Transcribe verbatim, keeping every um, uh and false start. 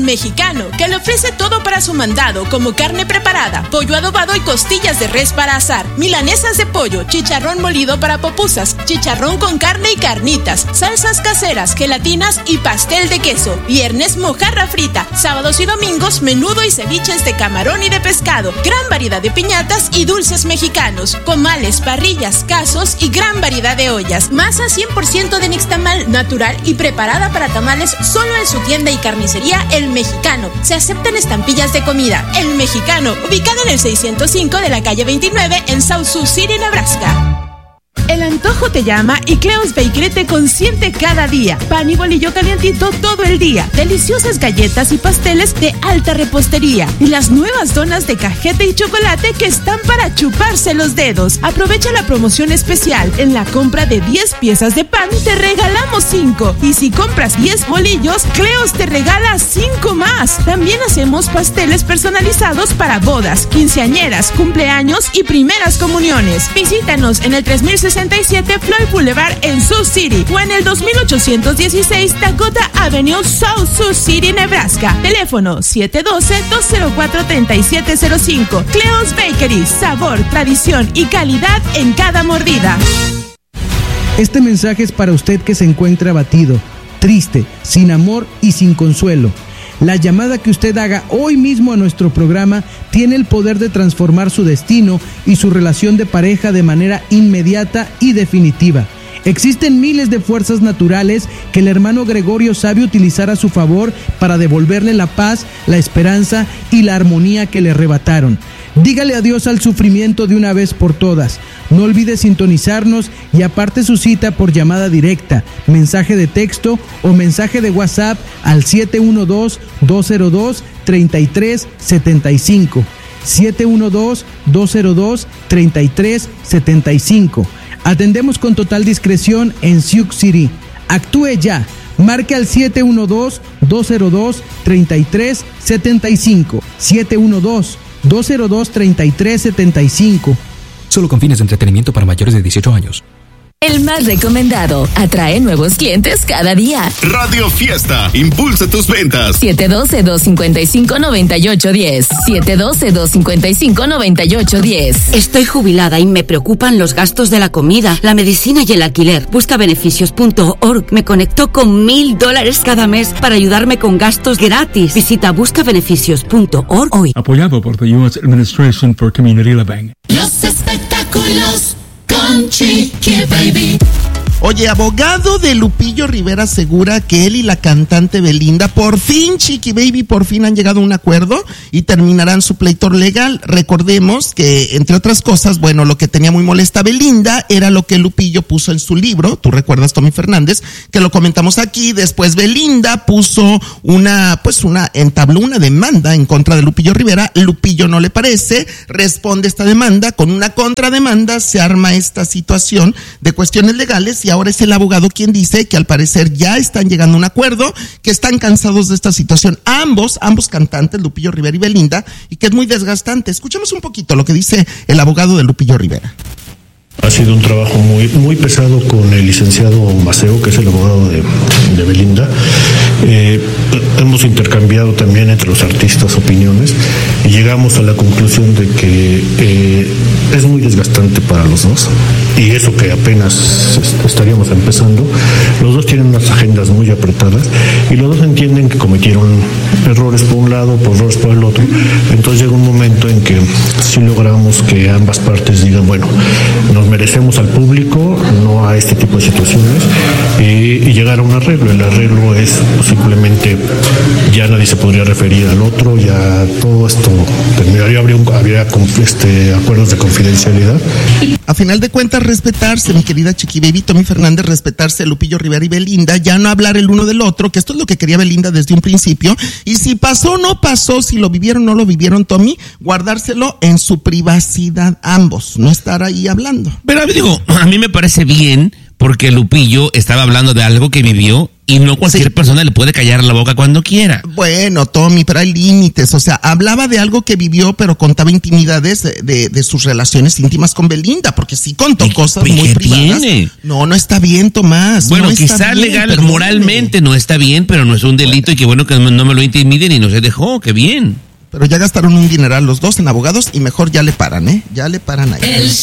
Mexicano, que le ofrece todo para su mandado, como carne preparada, pollo adobado y costillas de res para asar, milanesas de pollo, chicharrón molido para pupusas, chicharrón con carne y carnitas, salsas caseras, gelatinas y pastel de queso. Viernes, mojarra frita. Sábados y domingos, menudo y ceviches de camarón y de pescado. Gran variedad de piñatas y dulces mexicanos, comales, parrillas, casos y gran variedad de ollas. Masa cien por ciento de nixtamal, natural y preparada para tamales solo en su tienda y carnicería El Mexicano. Se aceptan estampillas de comida. El Mexicano, ubicado en el seiscientos cinco de la calle veintinueve en South Sioux City, Nebraska. El antojo te llama y Cleo's Bakery te consiente cada día. Pan y bolillo calientito todo el día. Deliciosas galletas y pasteles de alta repostería. Y las nuevas donas de cajeta y chocolate que están para chuparse los dedos. Aprovecha la promoción especial. En la compra de diez piezas de pan te regalamos cinco. Y si compras diez bolillos, Cleo's te regala cinco más. También hacemos pasteles personalizados para bodas, quinceañeras, cumpleaños y primeras comuniones. Visítanos en el tres mil sesenta y siete Floyd Boulevard en Sioux City o en el dos mil ochocientos dieciséis Dakota Avenue, South Sioux City, Nebraska. Teléfono siete uno dos, dos cero cuatro, tres siete cero cinco. Cleo's Bakery, sabor, tradición y calidad en cada mordida. Este mensaje es para usted que se encuentra abatido, triste, sin amor y sin consuelo. La llamada que usted haga hoy mismo a nuestro programa tiene el poder de transformar su destino y su relación de pareja de manera inmediata y definitiva. Existen miles de fuerzas naturales que el hermano Gregorio sabe utilizar a su favor para devolverle la paz, la esperanza y la armonía que le arrebataron. Dígale adiós al sufrimiento de una vez por todas. No olvide sintonizarnos y aparte su cita por llamada directa, mensaje de texto o mensaje de WhatsApp al siete uno dos, dos cero dos, tres tres siete cinco. siete uno dos, dos cero dos, tres tres siete cinco. Atendemos con total discreción en Sioux City. Actúe ya. Marque al siete uno dos, dos cero dos, tres tres siete cinco. siete uno dos, dos cero dos, tres tres siete cinco. Solo con fines de entretenimiento para mayores de dieciocho años. El más recomendado. Atrae nuevos clientes cada día. Radio Fiesta. Impulsa tus ventas. siete uno dos, dos cinco cinco, nueve ocho uno cero. siete uno dos, dos cinco cinco, nueve ocho uno cero. Estoy jubilada y me preocupan los gastos de la comida, la medicina y el alquiler. Busca beneficios punto org me conectó con mil dólares cada mes para ayudarme con gastos gratis. Visita busca beneficios punto org hoy. Apoyado por the U S Administration for Community Living. Los espectáculos con Chiqui Baby. Oye, abogado de Lupillo Rivera asegura que él y la cantante Belinda por fin, Chiqui Baby, por fin han llegado a un acuerdo y terminarán su pleito legal. Recordemos que, entre otras cosas, bueno, lo que tenía muy molesta a Belinda era lo que Lupillo puso en su libro. Tú recuerdas, Tommy Fernández, que lo comentamos aquí. Después Belinda puso una, pues una, entabló una demanda en contra de Lupillo Rivera. Lupillo no le parece, responde esta demanda con una contrademanda, se arma esta situación de cuestiones legales y ahora es el abogado quien dice que al parecer ya están llegando a un acuerdo, que están cansados de esta situación, ambos, ambos cantantes, Lupillo Rivera y Belinda, y que es muy desgastante. Escuchemos un poquito lo que dice el abogado de Lupillo Rivera. Ha sido un trabajo muy muy pesado con el licenciado Maceo, que es el abogado de, de Belinda. Eh, hemos intercambiado también entre los artistas opiniones y llegamos a la conclusión de que eh, es muy desgastante para los dos, y eso que apenas estaríamos empezando. Los dos tienen unas agendas muy apretadas y los dos entienden que cometieron errores por un lado, por errores por el otro. Entonces llega un momento en que sí logramos que ambas partes digan, bueno, nos merecemos al público, no a este tipo de situaciones, y, y llegar a un arreglo. El arreglo es simplemente, ya nadie se podría referir al otro, ya todo esto terminaría, habría, un, habría este, acuerdos de confidencialidad. A final de cuentas, respetarse, mi querida Chiqui Baby, Tommy Fernández, respetarse Lupillo Rivera y Belinda, ya no hablar el uno del otro, que esto es lo que quería Belinda desde un principio, y si pasó o no pasó, si lo vivieron o no lo vivieron, Tommy, guardárselo en su privacidad ambos, no estar ahí hablando. Pero digo, a mí me parece bien, porque Lupillo estaba hablando de algo que vivió Y no cualquier Sí. persona le puede callar la boca cuando quiera. Bueno, Tommy, pero hay límites. O sea, hablaba de algo que vivió, pero contaba intimidades de, de, de sus relaciones íntimas con Belinda, porque sí contó ¿Y- cosas y muy qué privadas. tiene? No, no está bien, Tomás. Bueno, no está quizás bien, legal, perdóname. moralmente no está bien, pero no es un delito y qué bueno que no me lo intimiden y no se dejó, qué bien. Pero ya gastaron un dineral los dos en abogados y mejor ya le paran, ¿eh? Ya le paran ahí. El